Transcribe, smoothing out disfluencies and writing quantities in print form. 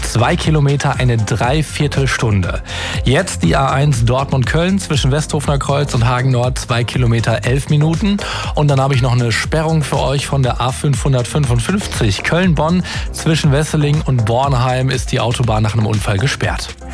2 Kilometer eine Dreiviertelstunde. Jetzt die A1 Dortmund-Köln zwischen Westhofener Kreuz und Hagen Nord, 2 Kilometer 11 Minuten. Und dann habe ich noch eine Sperrung für euch von der A555 Köln-Bonn. Zwischen Wesseling und Bornheim ist die Autobahn nach einem Unfall gesperrt.